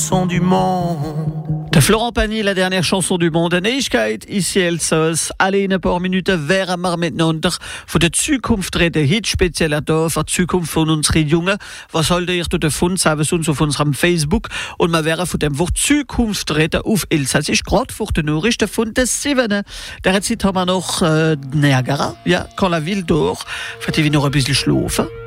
Son du monde. De Florent Pagny, la dernière chanson du monde. Neuigkeit ici Elsass. Alle in ein paar Minuten wären wir miteinander von der Zukunft reden. Heute speziell da für die Zukunft von unseren Jungen. Was haltet ihr davon? Sagen Sie uns auf unserem Facebook. Und wir werden von dem Wort Zukunft reden auf Elsassisch. Gerade vor den Nachrichten von der 7. Derzeit haben wir noch Niagara. Ja, quand la ville dort. Vielleicht wir noch ein bisschen schlafen.